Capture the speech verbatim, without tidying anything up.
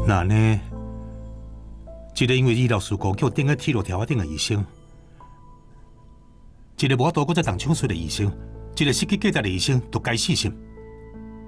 那呢？一个因为医疗事故叫顶喺铁路条仔顶嘅医生，一个无多搁在动手术的医生，一个失去价值的医生，都该死心。